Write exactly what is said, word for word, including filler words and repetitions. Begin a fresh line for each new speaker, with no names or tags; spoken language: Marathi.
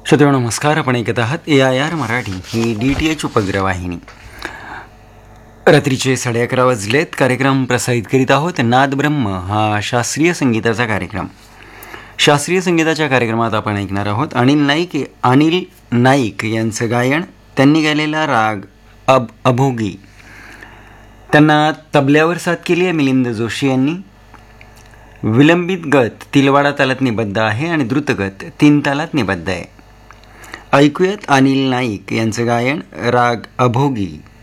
श्रोते नमस्कार. आपण ऐकत आहात ए I R Marathi he D T H उपग्रहवाहिनी. रात्रीचे साडे अकरा वाजलेत. कार्यक्रम प्रसारित करीत आहोत नाद ब्रह्म हा शास्त्रीय संगीताचा कार्यक्रम. शास्त्रीय संगीताच्या कार्यक्रमात आपण ऐकणार आहोत अनिल नाईक अनिल नाईक यांचं गायन. त्यांनी गायलेला राग अब अभोगी. त्यांना तबल्यावर साथ केली आहे मिलिंद जोशी यांनी. विलंबित गत तिलवाडा तालात निबद्ध आहे आणि द्रुतगत तीन तालात निबद्ध आहे. ऐकूयात अनिल नाईक यांचं गायन राग अभोगी.